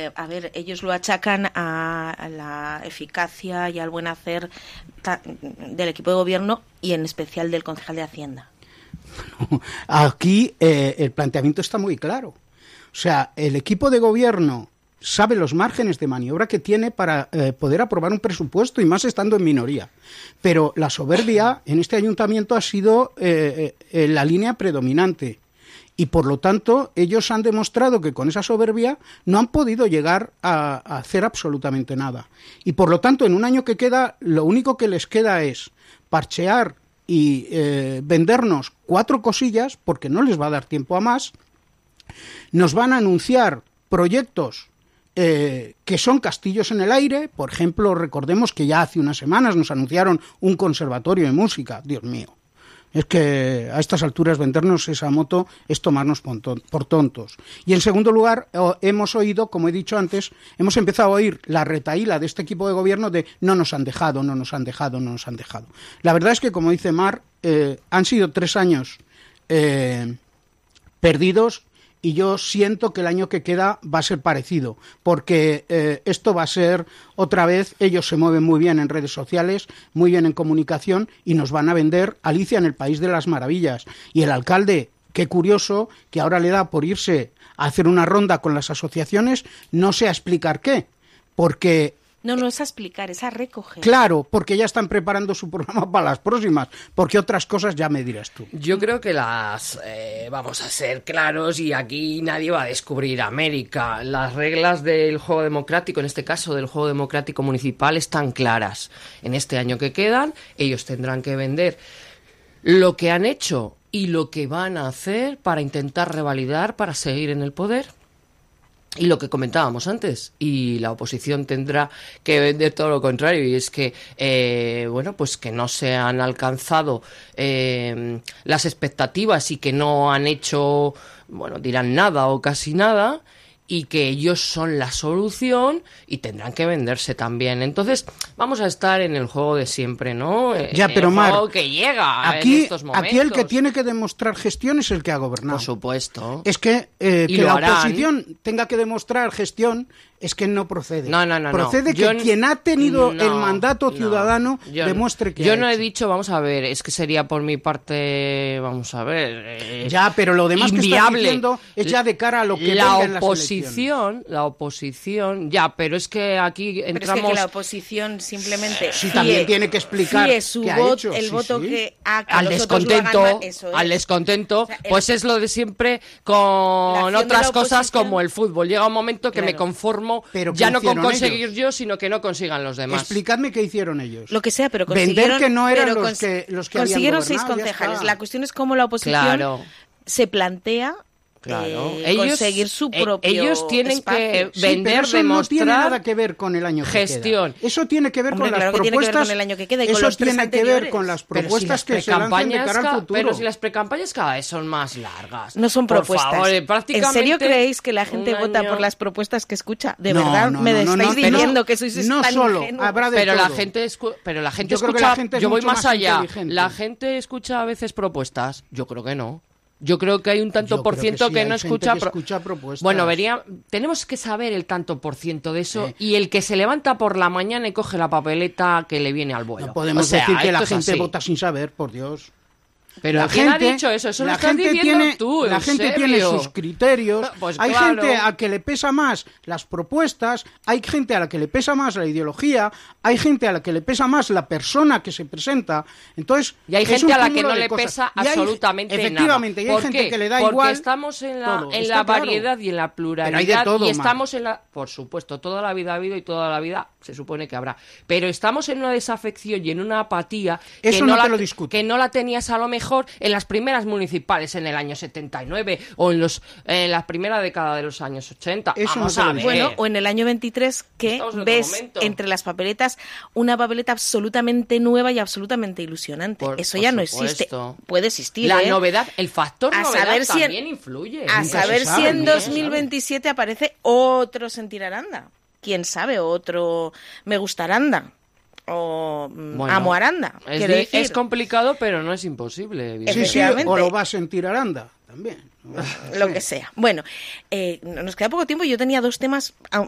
a ver, ellos lo achacan a la eficacia y al buen hacer del equipo de gobierno y en especial del concejal de Hacienda. Aquí el planteamiento está muy claro. O sea, el equipo de gobierno sabe los márgenes de maniobra que tiene para poder aprobar un presupuesto y más estando en minoría. Pero la soberbia en este ayuntamiento ha sido la línea predominante. Y por lo tanto, ellos han demostrado que con esa soberbia no han podido llegar a hacer absolutamente nada. Y por lo tanto, en un año que queda, lo único que les queda es parchear y vendernos 4 cosillas, porque no les va a dar tiempo a más. Nos van a anunciar proyectos que son castillos en el aire. Por ejemplo, recordemos que ya hace unas semanas nos anunciaron un conservatorio de música. Dios mío. Es que a estas alturas vendernos esa moto es tomarnos por tontos. Y en segundo lugar, hemos oído, como he dicho antes, hemos empezado a oír la retahíla de este equipo de gobierno de no nos han dejado. La verdad es que, como dice Mar, han sido 3 años perdidos. Y yo siento que el año que queda va a ser parecido, porque esto va a ser otra vez, ellos se mueven muy bien en redes sociales, muy bien en comunicación, y nos van a vender Alicia en el País de las Maravillas. Y el alcalde, qué curioso, que ahora le da por irse a hacer una ronda con las asociaciones, no sé a explicar qué, porque... No es a explicar, es a recoger. Claro, porque ya están preparando su programa para las próximas, porque otras cosas ya me dirás tú. Yo creo que vamos a ser claros, y aquí nadie va a descubrir América. Las reglas del juego democrático, en este caso del juego democrático municipal, están claras. En este año que quedan, ellos tendrán que vender lo que han hecho y lo que van a hacer para intentar revalidar, para seguir en el poder. Y lo que comentábamos antes, y la oposición tendrá que vender todo lo contrario, y es que, pues que no se han alcanzado las expectativas y que no han hecho, dirán nada o casi nada, y que ellos son la solución y tendrán que venderse también. Entonces, vamos a estar en el juego de siempre, ¿no? Ya, pero Mar, juego que llega aquí, en estos momentos. Aquí el que tiene que demostrar gestión es el que ha gobernado. Por supuesto. Es que la oposición tenga que demostrar gestión es que no procede. No. Procede que quien ha tenido el mandato ciudadano demuestre que yo no he dicho, vamos a ver, es que sería por mi parte, vamos a ver... ya, pero lo demás inviable. Que estás diciendo es ya de cara a lo que venga en las elecciones. La oposición, ya, pero es que aquí entramos... Pero es que la oposición simplemente... Sí, también tiene que explicar su qué voto, ha hecho. El voto que ha... Al descontento, pues es lo de siempre con otras cosas como el fútbol. Llega un momento que me conformo ya no con conseguir ellos? Yo, sino que no consigan los demás. Explicadme qué hicieron ellos. Lo que sea, pero consiguieron... Vender que no eran los que consiguieron habían 6 concejales. La cuestión es cómo la oposición se plantea... conseguir su propio ellos tienen espacio. que vender, pero eso demostrar, no tiene nada que ver con el año gestión. Que queda. Eso tiene que ver con las propuestas. Tiene que ver con el año que queda y con los tiene que ver con las propuestas que se lanzan de cara al futuro. Pero si las precampañas cada vez son más largas. No son propuestas. Por favor, ¿En serio creéis que la gente vota por las propuestas que escucha? ¿De verdad me estáis diciendo que sois tan solo, ingenuos? habrá de pero todo. la gente yo escucha, creo que la gente yo voy más allá. La gente escucha a veces propuestas. Yo creo que no. Yo creo que hay un tanto por ciento que no escucha propuestas. Bueno, tenemos que saber el tanto por ciento de eso, y el que se levanta por la mañana y coge la papeleta que le viene al vuelo. No podemos decir que la gente vota sin saber, por Dios. Pero ¿quién ha dicho eso? Eso lo estás diciendo tú, la gente tiene sus criterios. Pues hay claro. gente a que le pesa más las propuestas, hay gente a la que le pesa más la ideología, hay gente a la que le pesa más la persona que se presenta. Entonces, y hay gente a la que no le pesa absolutamente nada. Efectivamente, y hay gente que le da igual. Porque estamos en la variedad, claro, y en la pluralidad. Pero hay de todo, y estamos en la... Por supuesto, toda la vida ha habido y toda la vida se supone que habrá. Pero estamos en una desafección y en una apatía eso que no la tenías a lo mejor en las primeras municipales en el año 79 o en la primera década de los años 80. Eso Vamos a ver. Bueno, o en el año 23 que ves entre las papeletas una papeleta absolutamente nueva y absolutamente ilusionante. Eso ya no existe. Puede existir. La novedad, el factor novedad también influye. A saber si en 2027 aparece otro Sentir Aranda. ¿Quién sabe? Otro Me Gusta Aranda. O Amo Aranda. Es complicado, pero no es imposible. Sí, o lo va a sentir Aranda también. Lo que sea. Bueno, nos queda poco tiempo y yo tenía 2 temas